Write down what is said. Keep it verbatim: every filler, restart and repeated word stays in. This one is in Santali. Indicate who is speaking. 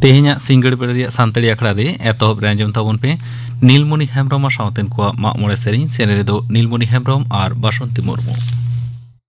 Speaker 1: तेहेኛ सिंगड़ बेड़ा सानताड़ी आखड़ा रे एतहब रे आंजम ताबन पे नीलमणि हेम्ब्रम सावतेन को माग मोड़े सेरिंग सेरे नीलमणि हेम्ब्रम और बासंती मुर्मू।